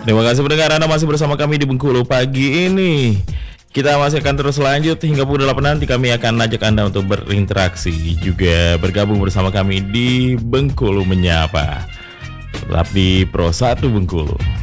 Terima kasih pendengar, Anda masih bersama kami di Bengkulu pagi ini. Kita masih akan terus lanjut hingga pukul 8 nanti. Kami akan ajak Anda untuk berinteraksi, juga bergabung bersama kami di Bengkulu Menyapa. Tetap di Pro 1 Bengkulu.